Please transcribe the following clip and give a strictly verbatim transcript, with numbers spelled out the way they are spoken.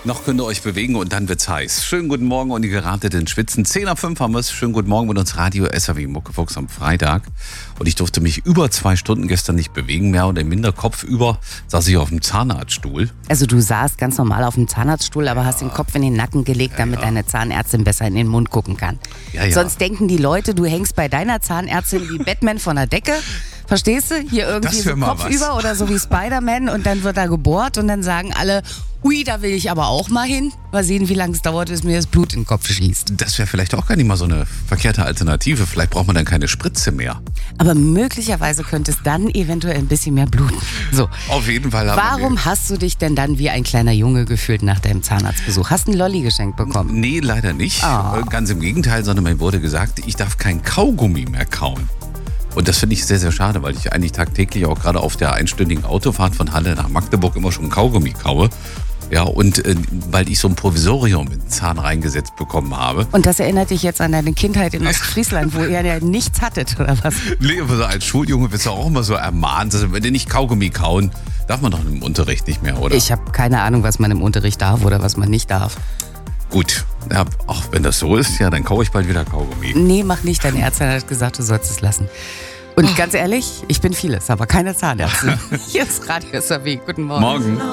Noch könnt ihr euch bewegen und dann wird's heiß. Schönen guten Morgen und ihr geratet in Schwitzen. zehn nach fünf haben wir es. Schönen guten Morgen mit uns Radio S R W Muckefuchs am Freitag. Und ich durfte mich über zwei Stunden gestern nicht bewegen, mehr oder minder kopfüber saß ich auf dem Zahnarztstuhl. Also du saßt ganz normal auf dem Zahnarztstuhl, aber ja. hast den Kopf in den Nacken gelegt, damit ja, ja. deine Zahnärztin besser in den Mund gucken kann. Ja, ja. Sonst denken die Leute, du hängst bei deiner Zahnärztin wie Batman von der Decke. Verstehst du? Hier irgendwie so kopfüber oder so wie Spider-Man und dann wird da gebohrt und dann sagen alle, ui, da will ich aber auch mal hin. Mal sehen, wie lange es dauert, bis mir das Blut in den Kopf schießt. Das wäre vielleicht auch gar nicht mal so eine verkehrte Alternative. Vielleicht braucht man dann keine Spritze mehr. Aber möglicherweise könnte es dann eventuell ein bisschen mehr bluten. So. Auf jeden Fall. Haben Warum wir hast du dich denn dann wie ein kleiner Junge gefühlt nach deinem Zahnarztbesuch? Hast du einen Lolli geschenkt bekommen? Nee, leider nicht. Oh. Ganz im Gegenteil, sondern mir wurde gesagt, ich darf kein Kaugummi mehr kauen. Und das finde ich sehr, sehr schade, weil ich eigentlich tagtäglich auch gerade auf der einstündigen Autofahrt von Halle nach Magdeburg immer schon Kaugummi kaue. Ja, und äh, weil ich so ein Provisorium in den Zahn reingesetzt bekommen habe. Und das erinnert dich jetzt an deine Kindheit in Ostfriesland, wo ihr ja nichts hattet, oder was? Nee, aber so als Schuljunge wirst du auch immer so ermahnt, dass wenn die nicht Kaugummi kauen, darf man doch im Unterricht nicht mehr, oder? Ich habe keine Ahnung, was man im Unterricht darf oder was man nicht darf. Gut, ja, auch wenn das so ist, ja, dann kaue ich bald wieder Kaugummi. Nee, mach nicht. Deine Ärztin hat gesagt, du sollst es lassen. Und ganz ehrlich, ich bin vieles, aber keine Zahnärztin. Hier ist Radio S R W. Guten Morgen. Morgen.